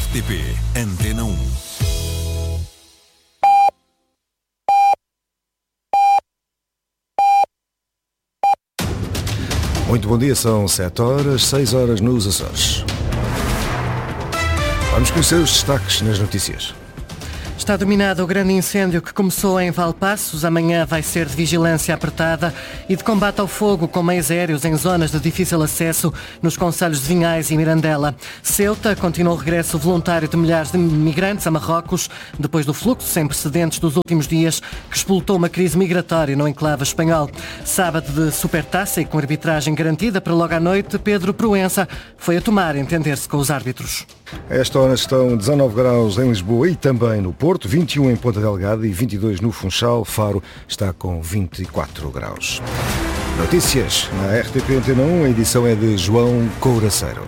RTP Antena 1. Muito bom dia, são 7 horas, 6 horas nos Açores. Vamos conhecer os destaques nas notícias. Está dominado o grande incêndio que começou em Valpaços. Amanhã vai ser de vigilância apertada e de combate ao fogo com meios aéreos em zonas de difícil acesso nos concelhos de Vinhais e Mirandela. Ceuta continua o regresso voluntário de milhares de migrantes a Marrocos, depois do fluxo sem precedentes dos últimos dias que explotou uma crise migratória no enclave espanhol. Sábado de supertaça e com arbitragem garantida para logo à noite, Pedro Proença foi a tomar entender-se com os árbitros. A esta hora estão 19 graus em Lisboa e também no Porto, 21 em Ponta Delgada e 22 no Funchal. Faro está com 24 graus. Notícias na RTP Antena 1, a edição é de João Couraceiro.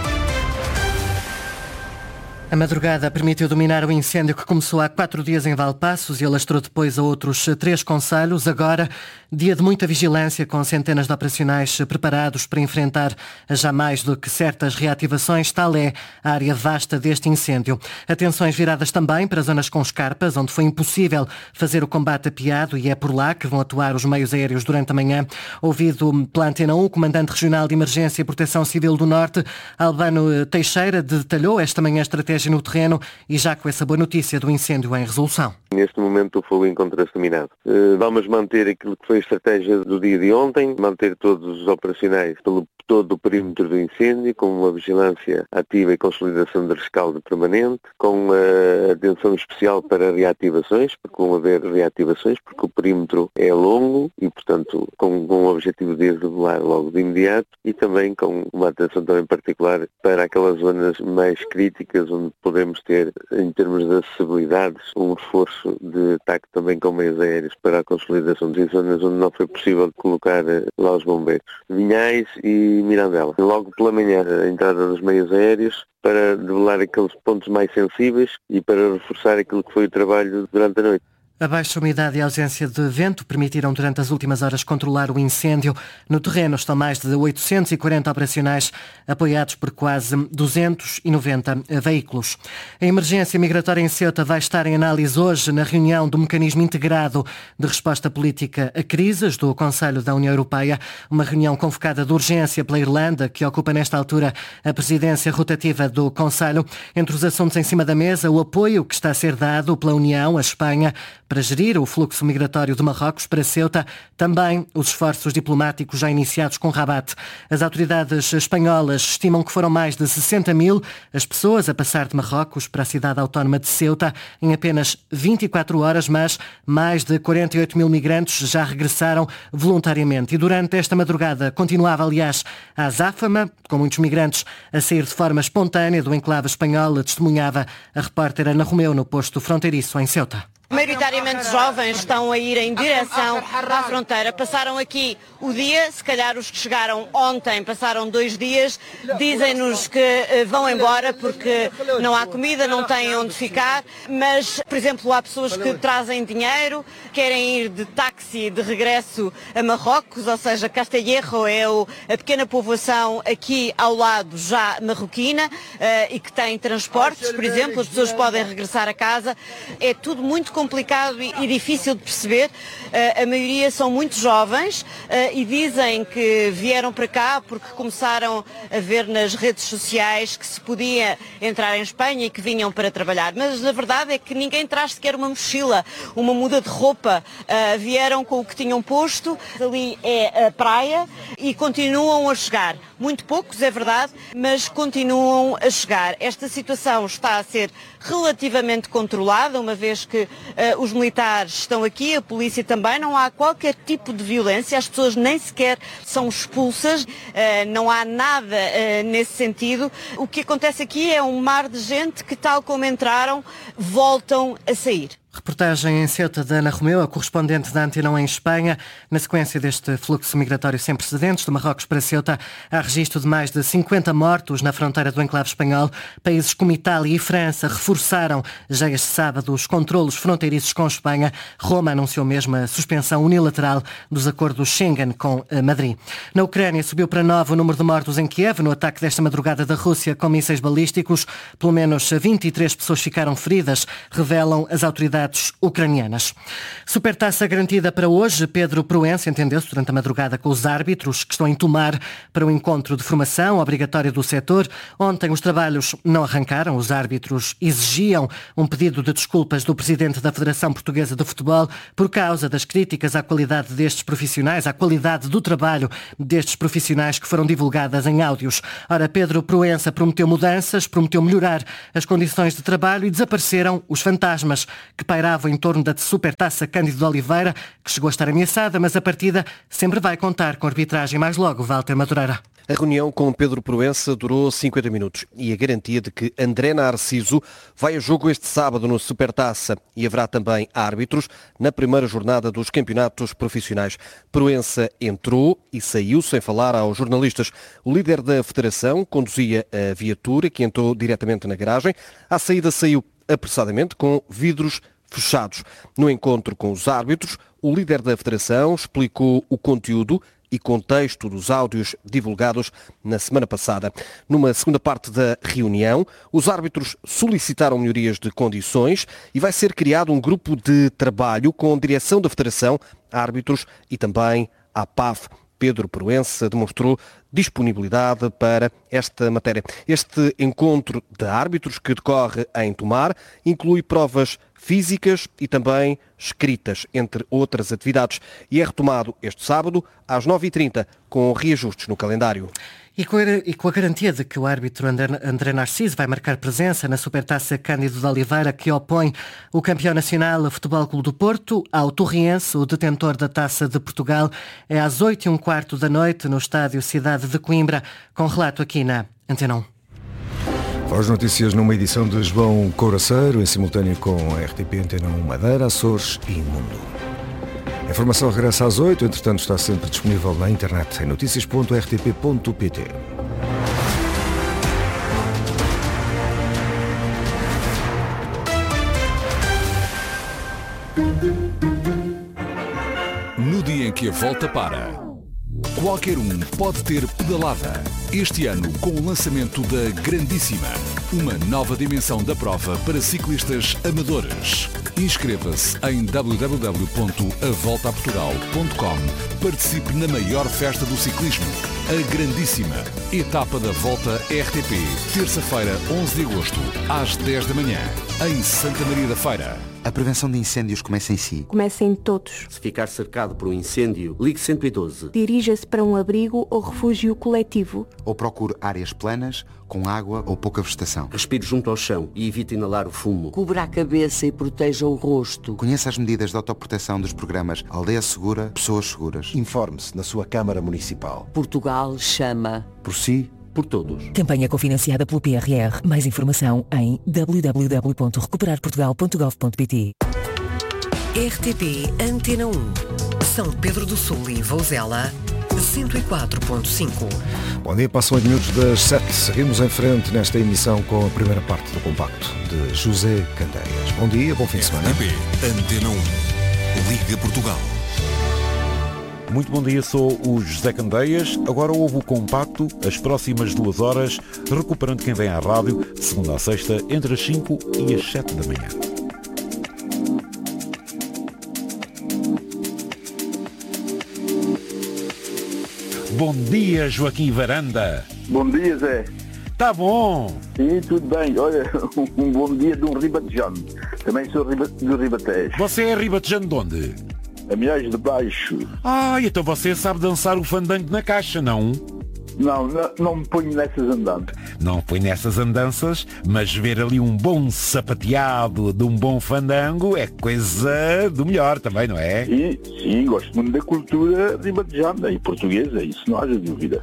A madrugada permitiu dominar o incêndio que começou há 4 dias em Valpaços e alastrou depois a outros 3 concelhos. Agora, dia de muita vigilância, com centenas de operacionais preparados para enfrentar a já mais do que certas reativações. Tal é a área vasta deste incêndio. Atenções viradas também para zonas com escarpas, onde foi impossível fazer o combate apiado, e é por lá que vão atuar os meios aéreos durante a manhã. Ouvido pela Antena 1, o Comandante Regional de Emergência e Proteção Civil do Norte, Albano Teixeira, detalhou esta manhã a estratégia no terreno e já com essa boa notícia do incêndio em resolução. Neste momento o fogo encontra-se dominado. Vamos manter aquilo que foi a estratégia do dia de ontem, manter todos os operacionais pelo todo o perímetro do incêndio, com uma vigilância ativa e consolidação de rescaldo permanente, com atenção especial para reativações, porque vão haver reativações, porque o perímetro é longo e, portanto, com o objetivo de isolar logo de imediato, e também com uma atenção também particular para aquelas zonas mais críticas, onde podemos ter, em termos de acessibilidades, um reforço de ataque também com meios aéreos para a consolidação de zonas onde não foi possível colocar lá os bombeiros. Vinhais e Mirandela. Logo pela manhã, a entrada dos meios aéreos para debelar aqueles pontos mais sensíveis e para reforçar aquilo que foi o trabalho durante a noite. A baixa umidade e a ausência de vento permitiram durante as últimas horas controlar o incêndio. No terreno estão mais de 840 operacionais, apoiados por quase 290 veículos. A emergência migratória em Ceuta vai estar em análise hoje na reunião do Mecanismo Integrado de Resposta Política a Crises do Conselho da União Europeia, uma reunião convocada de urgência pela Irlanda, que ocupa nesta altura a presidência rotativa do Conselho. Entre os assuntos em cima da mesa, o apoio que está a ser dado pela União à Espanha para gerir o fluxo migratório de Marrocos para Ceuta, também os esforços diplomáticos já iniciados com Rabat. As autoridades espanholas estimam que foram mais de 60 mil as pessoas a passar de Marrocos para a cidade autónoma de Ceuta em apenas 24 horas, mas mais de 48 mil migrantes já regressaram voluntariamente. E durante esta madrugada continuava, aliás, a azáfama, com muitos migrantes a sair de forma espontânea do enclave espanhol, testemunhava a repórter Ana Romeu no posto fronteiriço em Ceuta. Maioritariamente jovens estão a ir em direção à fronteira. Passaram aqui o dia, se calhar os que chegaram ontem passaram 2 dias, dizem-nos que vão embora porque não há comida, não têm onde ficar, mas, por exemplo, há pessoas que trazem dinheiro, querem ir de táxi de regresso a Marrocos, ou seja, Castellerro é a pequena povoação aqui ao lado já marroquina e que tem transportes, por exemplo, as pessoas podem regressar a casa. É tudo muito complicado e difícil de perceber. A maioria são muito jovens e dizem que vieram para cá porque começaram a ver nas redes sociais que se podia entrar em Espanha e que vinham para trabalhar. Mas a verdade é que ninguém traz sequer uma mochila, uma muda de roupa. Vieram com o que tinham posto. Ali é a praia e continuam a chegar. Muito poucos, é verdade, mas continuam a chegar. Esta situação está a ser relativamente controlada, uma vez que os militares estão aqui, a polícia também, não há qualquer tipo de violência, as pessoas nem sequer são expulsas, não há nada nesse sentido. O que acontece aqui é um mar de gente que, tal como entraram, voltam a sair. Reportagem em Ceuta da Ana Romeu, a correspondente da Antena 1 em Espanha. Na sequência deste fluxo migratório sem precedentes, do Marrocos para Ceuta, há registro de mais de 50 mortos na fronteira do enclave espanhol. Países como Itália e França reforçaram já este sábado os controlos fronteiriços com Espanha. Roma anunciou mesmo a suspensão unilateral dos acordos Schengen com Madrid. Na Ucrânia subiu para 9 o número de mortos em Kiev no ataque desta madrugada da Rússia com mísseis balísticos. Pelo menos 23 pessoas ficaram feridas, revelam as autoridades ucranianas. Supertaça garantida para hoje. Pedro Proença entendeu-se durante a madrugada com os árbitros que estão em Tomar para o encontro de formação obrigatório do setor. Ontem os trabalhos não arrancaram. Os árbitros exigiam um pedido de desculpas do presidente da Federação Portuguesa de Futebol por causa das críticas à qualidade destes profissionais, à qualidade do trabalho destes profissionais que foram divulgadas em áudios. Ora, Pedro Proença prometeu mudanças, prometeu melhorar as condições de trabalho e desapareceram os fantasmas que pairava em torno da Supertaça Cândido de Oliveira, que chegou a estar ameaçada, mas a partida sempre vai contar com arbitragem. Mais logo, Walter Madureira. A reunião com Pedro Proença durou 50 minutos e a garantia de que André Narciso vai a jogo este sábado no Supertaça e haverá também árbitros na primeira jornada dos campeonatos profissionais. Proença entrou e saiu sem falar aos jornalistas. O líder da federação conduzia a viatura que entrou diretamente na garagem. À saída saiu apressadamente com vidros fechados. No encontro com os árbitros, o líder da federação explicou o conteúdo e contexto dos áudios divulgados na semana passada. Numa segunda parte da reunião, os árbitros solicitaram melhorias de condições e vai ser criado um grupo de trabalho com a direção da federação, árbitros e também a PAF. Pedro Proença demonstrou disponibilidade para esta matéria. Este encontro de árbitros que decorre em Tomar inclui provas físicas e também escritas, entre outras atividades, e é retomado este sábado às 9h30 com reajustes no calendário. E com a garantia de que o árbitro André Narciso vai marcar presença na Supertaça Cândido de Oliveira, que opõe o campeão nacional, o Futebol Clube do Porto, ao Torriense, o detentor da Taça de Portugal. É às 8h15 da noite no estádio Cidade de Coimbra, com relato aqui na Antena 1. As notícias numa edição de João Couraceiro, em simultâneo com a RTP Antena 1 Madeira, Açores e Mundo. A informação regressa às 8, entretanto está sempre disponível na internet em noticias.rtp.pt. No dia em que a volta para, qualquer um pode ter pedalada. Este ano, com o lançamento da Grandíssima, uma nova dimensão da prova para ciclistas amadores. Inscreva-se em www.avoltaportugal.com. Participe na maior festa do ciclismo, a Grandíssima. Etapa da Volta RTP, terça-feira, 11 de agosto, às 10 da manhã, em Santa Maria da Feira. A prevenção de incêndios começa em si. Começa em todos. Se ficar cercado por um incêndio, ligue 112. Dirija-se para um abrigo ou refúgio coletivo. Ou procure áreas planas, com água ou pouca vegetação. Respire junto ao chão e evite inalar o fumo. Cubra a cabeça e proteja o rosto. Conheça as medidas de autoproteção dos programas Aldeia Segura, Pessoas Seguras. Informe-se na sua Câmara Municipal. Portugal chama. Por si, por todos. Campanha cofinanciada pelo PRR. Mais informação em www.recuperarportugal.gov.pt. RTP Antena 1. São Pedro do Sul e Vouzela, 104.5. Bom dia, passam 8 minutos das 7. Seguimos em frente nesta emissão com a primeira parte do compacto de José Candeias. Bom dia, bom fim de semana. RTP Antena 1. Liga Portugal. Muito bom dia, sou o José Candeias. Agora ouve o compacto, as próximas 2 horas, recuperando quem vem à rádio, de segunda a sexta, entre as 5 e as 7 da manhã. Bom dia, Joaquim Varanda. Bom dia, Zé. Tá bom? Sim, tudo bem. Olha, um bom dia de um ribatejano. Também sou do Ribatejo. Você é ribatejano de onde? A Milhais de Baixo. Ah, então você sabe dançar o fandango na caixa, não? Não me ponho nessas andanças. Não põe nessas andanças, mas ver ali um bom sapateado de um bom fandango é coisa do melhor também, não é? Sim, gosto muito da cultura ribatejana e portuguesa, isso não haja dúvida.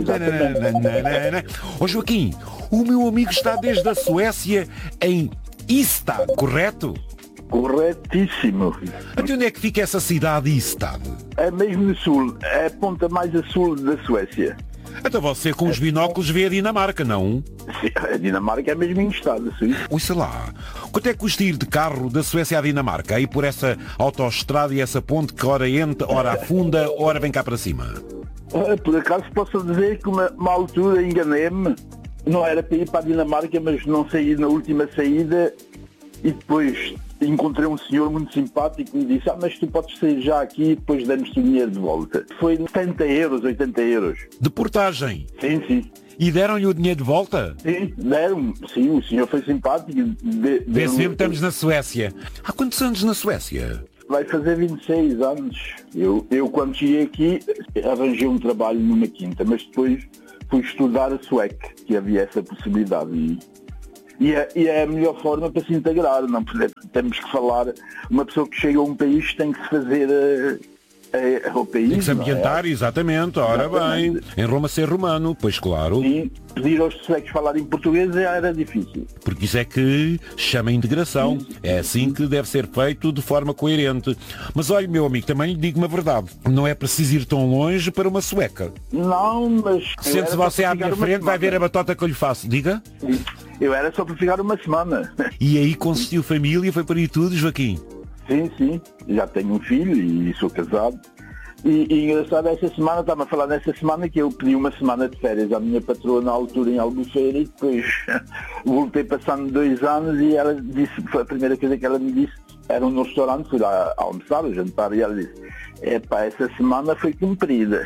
Ó Joaquim, o meu amigo está desde a Suécia em Ystad, correto? Corretíssimo. Até onde é que fica essa cidade Ystad? É mesmo no sul, é a ponta mais a sul da Suécia. Então você com os binóculos vê a Dinamarca, não? Sim, a Dinamarca é mesmo em estado, sim. Ouça lá, quanto é que custa ir de carro da Suécia à Dinamarca? Aí por essa autoestrada e essa ponte que ora entra, ora afunda, ora vem cá para cima? Por acaso posso dizer que uma altura enganei-me, não era para ir para a Dinamarca, mas não saí na última saída e depois encontrei um senhor muito simpático e disse, mas tu podes sair já aqui e depois damos-te o dinheiro de volta. Foi 70 euros, 80 euros. De portagem? Sim, sim. E deram-lhe o dinheiro de volta? Sim, deram. Sim, o senhor foi simpático. Vê sempre estamos na Suécia. Há quantos anos na Suécia? Vai fazer 26 anos. Eu quando cheguei aqui arranjei um trabalho numa quinta, mas depois fui estudar a sueco, que havia essa possibilidade. E é a melhor forma para se integrar, não temos que falar, uma pessoa que chega a um país tem que se fazer ao país. Tem que se ambientar, exatamente, ora bem, em Roma ser romano, pois claro. Sim, pedir aos suecos falarem português era difícil. Porque isso é que chama integração, é assim que deve ser feito de forma coerente. Mas olha, meu amigo, também lhe digo uma verdade, não é preciso ir tão longe para uma sueca. Não, mas... Sente-se você à minha frente, vai ver a batota que eu lhe faço, diga? Sim. Eu era só para ficar uma semana. E aí consistiu família, foi para aí tudo, Joaquim? Sim, sim. Já tenho um filho e sou casado. E engraçado, essa semana, estava a falar nessa semana que eu pedi uma semana de férias à minha patroa na altura em Albufeira e depois voltei passando 2 anos e ela disse, foi a primeira coisa que ela me disse, era um restaurante, fui lá almoçar, jantar, e ela disse, essa semana foi cumprida.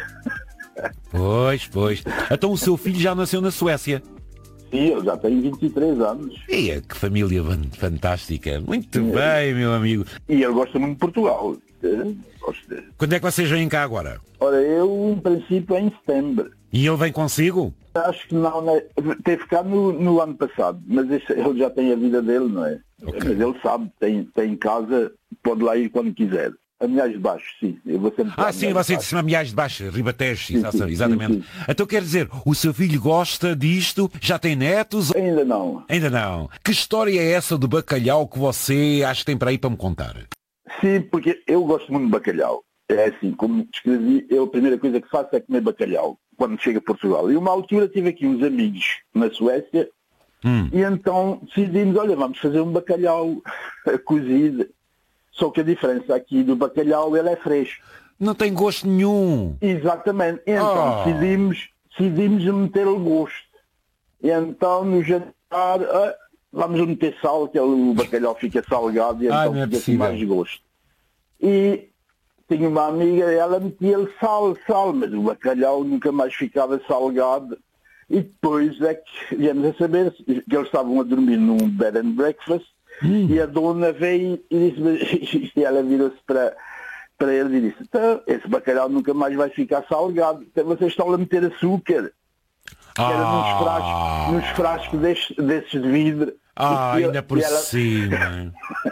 Pois. Então o seu filho já nasceu na Suécia? Sim, eu já tenho 23 anos. E que família fantástica. Muito bem, meu amigo. E ele gosta muito de Portugal. Quando é que vocês vêm cá agora? Ora, eu, em princípio, é em setembro. E ele vem consigo? Acho que não, né? Teve cá no ano passado, mas ele já tem a vida dele, não é? Okay. Mas ele sabe, tem casa, pode lá ir quando quiser. Amiais de Baixo, sim. Eu vou sempre sim, você disse Amiais de Baixo, Ribatejo, exatamente. Sim. Então quer dizer, o seu filho gosta disto? Já tem netos? Ainda não. Ainda não. Que história é essa do bacalhau que você acha que tem para aí para me contar? Sim, porque eu gosto muito de bacalhau. É assim, como descrevi, a primeira coisa que faço é comer bacalhau quando chego a Portugal. E uma altura tive aqui uns amigos na Suécia e então decidimos, olha, vamos fazer um bacalhau cozido. Só que a diferença aqui do bacalhau, ele é fresco. Não tem gosto nenhum. Exatamente. Então decidimos meter-lhe gosto. E então no jantar, vamos meter sal, que o bacalhau fica salgado e então fica assim mais gosto. E tinha uma amiga, ela metia-lhe sal, mas o bacalhau nunca mais ficava salgado. E depois é que viemos a saber que eles estavam a dormir num bed and breakfast. E a dona veio e disse, e ela virou-se para ele e disse, então, esse bacalhau nunca mais vai ficar salgado, então vocês estão a meter açúcar. Que era nos frascos desses de vidro. Ainda por cima.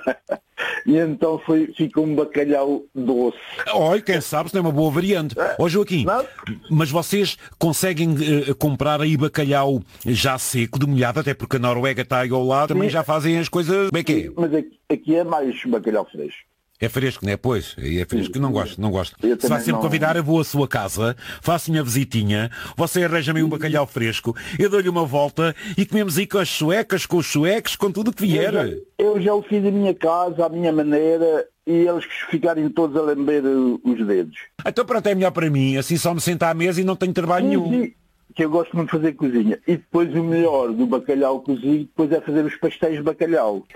E então ficou um bacalhau doce. Olha, quem sabe se não é uma boa variante. Joaquim, mas vocês conseguem comprar aí bacalhau já seco, demolhado, até porque a Noruega está aí ao lado, também já fazem as coisas bem que é. Mas aqui é mais bacalhau fresco. É fresco, não é? Pois, é fresco. Não gosto. Se vai sempre convidar, eu vou à sua casa, faço minha visitinha, você arranja-me um bacalhau fresco, eu dou-lhe uma volta e comemos aí com as suecas, com os suecos, com tudo o que vier. Eu já o fiz a minha casa, à minha maneira, e eles ficarem todos a lamber os dedos. Então pronto, é melhor para mim, assim só me sentar à mesa e não tenho trabalho nenhum. Sim, que eu gosto muito de fazer cozinha. E depois o melhor do bacalhau cozido, depois é fazer os pastéis de bacalhau.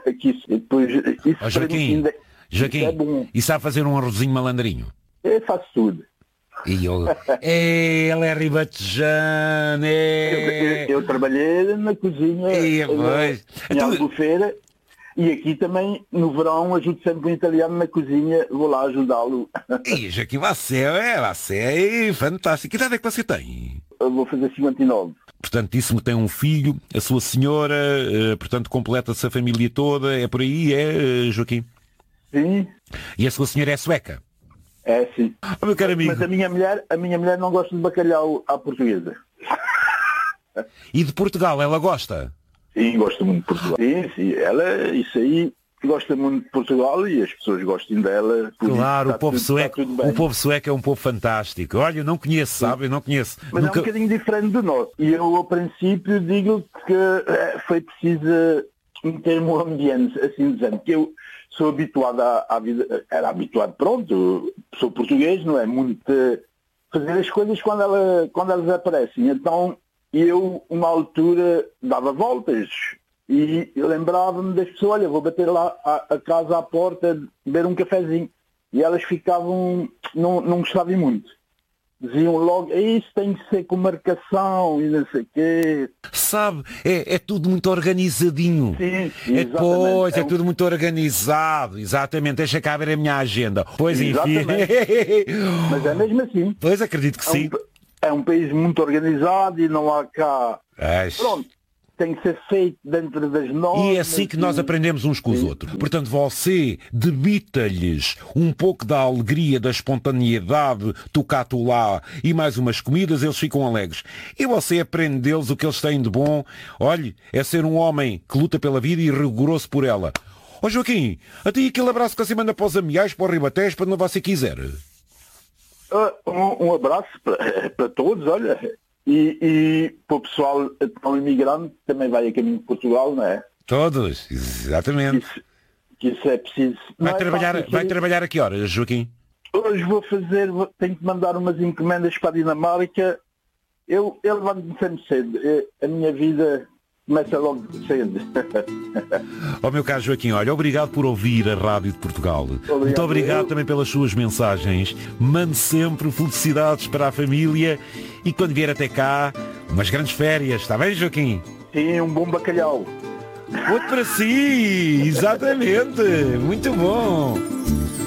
Joaquim, e sabe fazer um arrozinho malandrinho? Eu faço tudo. E ele é ribatejano. Eu trabalhei na cozinha em Albufeira e aqui também no verão ajudo sempre um italiano na cozinha, vou lá ajudá-lo. E Joaquim, você é fantástico. Que idade é que você tem? Eu vou fazer 59. Portanto, disse-me que tem um filho, a sua senhora, portanto completa-se a família toda, é por aí, Joaquim? Sim. E a sua senhora é sueca? É, sim. Meu caro amigo. Mas a minha mulher não gosta de bacalhau à portuguesa. E de Portugal, ela gosta? Sim, gosto muito de Portugal. Sim, ela, isso aí, gosta muito de Portugal e as pessoas gostam dela. Claro, o povo sueco é um povo fantástico. Olha, eu não conheço, sabe? Eu não conheço. Mas é um bocadinho diferente do nosso. E eu, ao princípio, digo que foi preciso meter-me um ambiente, assim dizendo, que eu sou habituado à vida, era habituado, pronto, sou português, não é? Muito fazer as coisas quando elas aparecem. Então, eu, uma altura, dava voltas. E eu lembrava-me das pessoas, olha, vou bater lá a casa à porta, beber um cafezinho. E elas ficavam, não gostavam muito. Diziam logo, isso tem que ser com marcação e não sei o quê. Sabe, é tudo muito organizadinho. Sim, exatamente. É tudo muito organizado, exatamente. Deixa cá ver a minha agenda. Pois, enfim. Mas é mesmo assim. Pois, acredito que sim. É um país muito organizado e não há cá... Pronto. Tem que ser feito dentro das normas. E é assim que nós aprendemos uns com os outros. Portanto, você debita-lhes um pouco da alegria, da espontaneidade, tu cá, tu lá, e mais umas comidas, eles ficam alegres. E você aprende deles o que eles têm de bom. Olhe, é ser um homem que luta pela vida e rigoroso por ela. Ó Joaquim, até aquele abraço que você manda para os amiais, para os ribatés, para onde você quiser. Um abraço para todos, olha... E para o pessoal tão imigrante também vai a caminho de Portugal, não é? Todos, exatamente. Que isso é preciso. Vai trabalhar a que horas, Joaquim? Hoje tenho que mandar umas encomendas para a Dinamarca. Eu levanto-me sempre cedo. A minha vida começa logo cedo. Meu caro Joaquim, olha, obrigado por ouvir a Rádio de Portugal. Muito obrigado também pelas suas mensagens. Mande sempre felicidades para a família e quando vier até cá, umas grandes férias. Está bem, Joaquim? Sim, um bom bacalhau. Outro para si, exatamente. Muito bom.